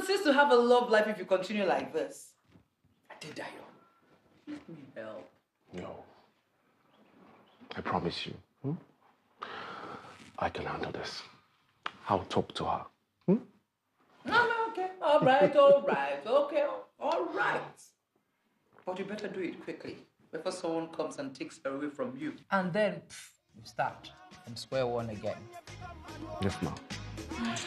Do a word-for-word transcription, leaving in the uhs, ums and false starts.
chances to have a love life if you continue like this? Adedayo, let me help. No. I promise you. Hmm? I can handle this. I'll talk to her. Hmm? No, no, okay. All right, all right, okay, all right. But you better do it quickly before someone comes and takes her away from you. And then pff, you start from square one again. Yes, ma'am.